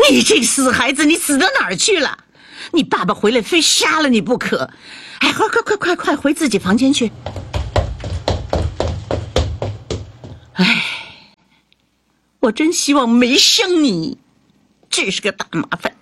你这死孩子，你死到哪儿去了？你爸爸回来非杀了你不可！哎，快回自己房间去！哎，我真希望没生你，这是个大麻烦。